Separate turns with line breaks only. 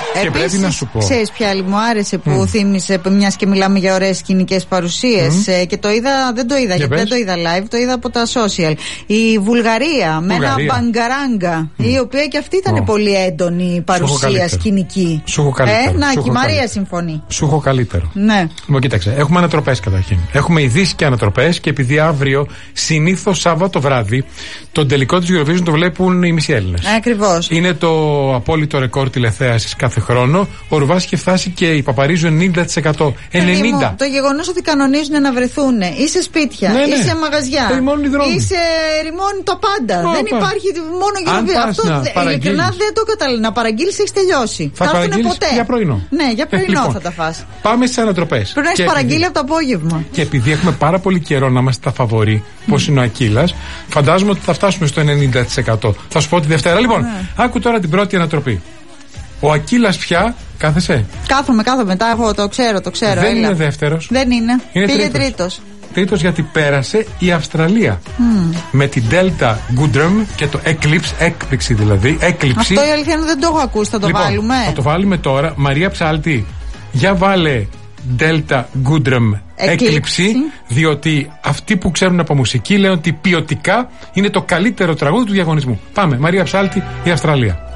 Και πρέπει να σου πω.
Ξέρεις ποια άλλη μου άρεσε που θύμισε, μιας και μιλάμε για ωραίες σκηνικές παρουσίες, και το είδα, δεν το είδα γιατί δεν το είδα live, το είδα από τα social. Η Βουλγαρία με ένα μπαγκαράγκα, η οποία και αυτή ήταν πολύ έντονη παρουσία σκηνική.
Σου έχω καλύτερο.
Να, και η Μαρία συμφωνεί.
Σου έχω καλύτερο.
Ναι.
Λοιπόν, κοίταξε, έχουμε ανατροπές καταρχήν. Έχουμε ειδήσεις και ανατροπές, και επειδή αύριο, συνήθως Σάββατο βράδυ, τον τελικό της Eurovision το βλέπουν οι μισοί Έλληνες.
Ακριβώς.
Είναι το απόλυτο ρεκόρ τηλεθέασης κάθε χρόνο. Ο Ρουβάς είχε φτάσει και η Παπαρίζου 90%. 90%.
Το γεγονός ότι κανονίζουν να βρεθούν ή σε σπίτια,
ναι,
ή σε μαγαζιά, ή σε ρημώνει τα πάντα. Δεν υπάρχει μόνο Eurovision. Αυτό ειλικρινά δεν το καταλαβαίνω. Να παραγγείλεις, έχεις τελειώσει.
Θα παραγγείλεις ποτέ. Για πρωινό.
Ναι, για πρωινό λοιπόν, θα τα φας.
Πάμε στις ανατροπές.
Πρέπει να έχεις παραγγείλει από το απόγευμα.
Και επειδή έχουμε πάρα πολύ καιρό να είμαστε τα φαβορί, πώς είναι ο Ακύλας, φαντάζομαι ότι θα φτάσουμε στο 90%. Θα σου πω τη Δευτέρα. Λοιπόν, άκου τώρα την πρώτη ανατροπή. Ο Ακύλας πια. Κάθεσαι.
Κάθομαι. Εγώ το ξέρω.
Δεν είναι δεύτερος.
Δεν είναι.
Πήγε τρίτος. Τρίτος γιατί πέρασε η Αυστραλία. Με την Delta Goodrum και το Eclipse, έκπληξη δηλαδή. Έκλειψη.
Αυτό η αλήθεια είναι δεν το έχω ακούσει. Θα το βάλουμε.
Θα το βάλουμε τώρα. Μαρία Ψάλτη, για βάλε Delta Goodrum Έκλειψη, διότι αυτοί που ξέρουν από μουσική λένε ότι ποιοτικά είναι το καλύτερο τραγούδι του διαγωνισμού. Πάμε. Μαρία Ψάλτη, η Αυστραλία.